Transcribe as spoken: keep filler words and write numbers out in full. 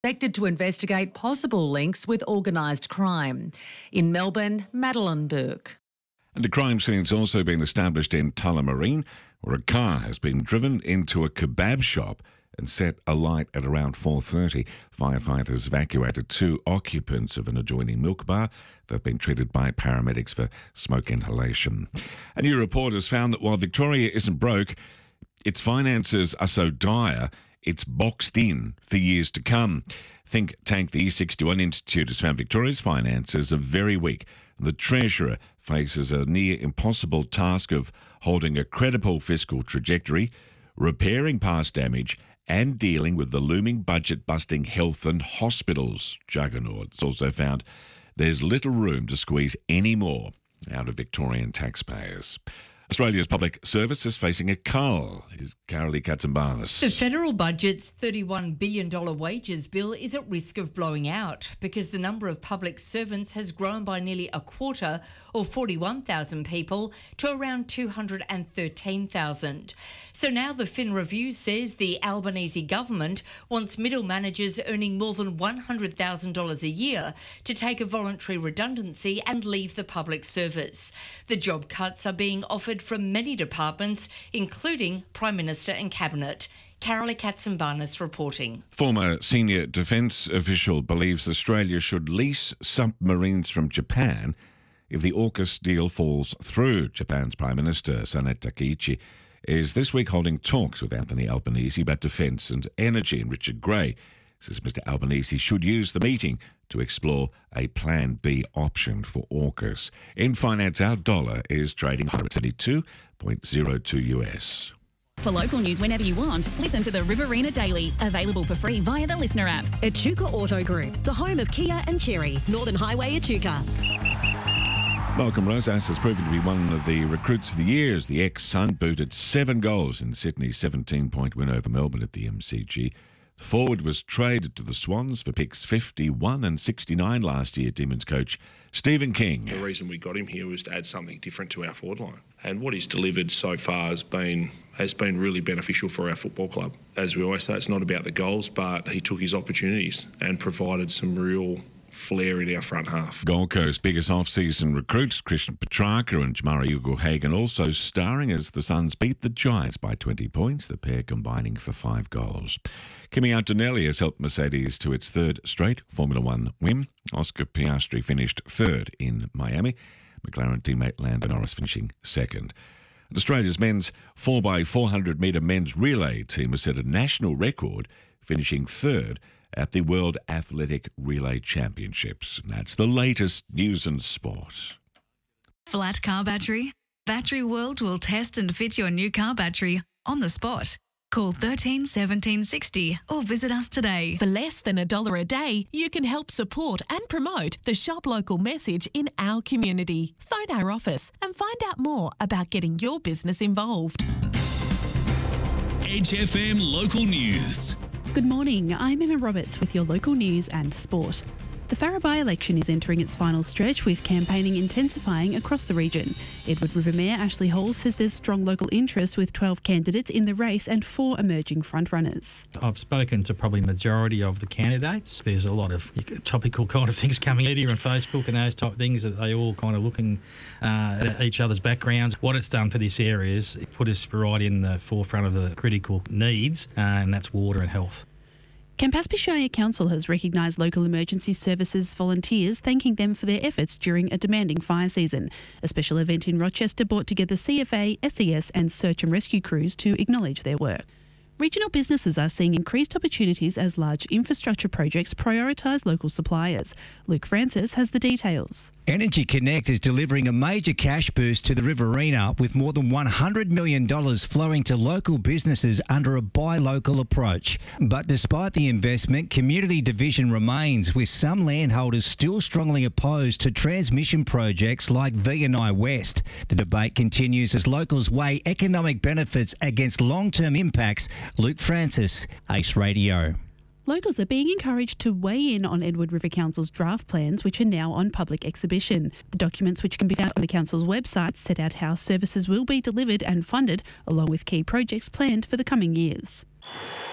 expected to investigate possible links with organised crime. In Melbourne, Madeline Burke. And a crime scene's also been established in Tullamarine, where a car has been driven into a kebab shop and set alight at around four thirty. Firefighters evacuated two occupants of an adjoining milk bar. They've been treated by paramedics for smoke inhalation. A new report has found that while Victoria isn't broke, its finances are so dire it's boxed in for years to come. Think tank the E sixty-one Institute has found Victoria's finances are very weak. The Treasurer faces a near impossible task of holding a credible fiscal trajectory, repairing past damage, and dealing with the looming budget-busting health and hospitals juggernaut. It's also found there's little room to squeeze any more out of Victorian taxpayers. Australia's public service is facing a cull. Is Carolee Katsambanis. The federal budget's thirty-one billion dollars wages bill is at risk of blowing out because the number of public servants has grown by nearly a quarter, or forty-one thousand people, to around two hundred thirteen thousand. So now the Fin Review says the Albanese government wants middle managers earning more than one hundred thousand dollars a year to take a voluntary redundancy and leave the public service. The job cuts are being offered from many departments, including Prime Minister and Cabinet. Carolee Katsambanis reporting. Former senior defence official believes Australia should lease submarines from Japan if the AUKUS deal falls through. Japan's Prime Minister, Sanae Takaichi, is this week holding talks with Anthony Albanese about defence and energy, and Richard Gray says Mister Albanese should use the meeting to explore a Plan B option for AUKUS. In finance, our dollar is trading higher at seventy-two point oh two U S. For local news whenever you want, listen to the Riverina Daily, available for free via the Listener app. Echuca Auto Group, the home of Kia and Cherry, Northern Highway Echuca. Malcolm Rosas has proven to be one of the recruits of the year as the ex-Sun booted seven goals in Sydney's seventeen-point win over Melbourne at the M C G. The forward was traded to the Swans for picks fifty-one and sixty-nine last year, Demons coach Stephen King. The reason we got him here was to add something different to our forward line. And what he's delivered so far has been has been really beneficial for our football club. As we always say, it's not about the goals, but he took his opportunities and provided some real flair in our front half. Gold Coast biggest off-season recruits Christian Petrarca and Jamari Ugle-Hagan also starring as the Suns beat the Giants by twenty points, the pair combining for five goals. Kimi Antonelli has helped Mercedes to its third straight Formula One win. Oscar Piastri finished third in Miami. McLaren teammate Lando Norris finishing second. And Australia's men's four by four hundred metre men's relay team has set a national record, finishing third at the World Athletic Relay Championships. That's the latest news and sport. Flat car battery? Battery World will test and fit your new car battery on the spot. Call thirteen seventeen sixty or visit us today. For less than a dollar a day, you can help support and promote the Shop Local message in our community. Phone our office and find out more about getting your business involved. Edge F M Local News. Good morning, I'm Emma Roberts with your local news and sport. The Farrer by-election is entering its final stretch with campaigning intensifying across the region. Edward River Mayor Ashley Hall says there's strong local interest with twelve candidates in the race and four emerging frontrunners. I've spoken to probably majority of the candidates. There's a lot of topical kind of things coming out here on Facebook and those type of things that they all kind of looking uh, at each other's backgrounds. What it's done for this area is it put us right in the forefront of the critical needs, uh, and that's water and health. Campaspe Shire Council has recognised local emergency services volunteers, thanking them for their efforts during a demanding fire season. A special event in Rochester brought together C F A, S E S and search and rescue crews to acknowledge their work. Regional businesses are seeing increased opportunities as large infrastructure projects prioritise local suppliers. Luke Francis has the details. Energy Connect is delivering a major cash boost to the Riverina with more than one hundred million dollars flowing to local businesses under a buy local approach. But despite the investment, community division remains, with some landholders still strongly opposed to transmission projects like V and I West. The debate continues as locals weigh economic benefits against long-term impacts. Luke Francis, Ace Radio. Locals are being encouraged to weigh in on Edward River Council's draft plans, which are now on public exhibition. The documents, which can be found on the council's website, set out how services will be delivered and funded, along with key projects planned for the coming years.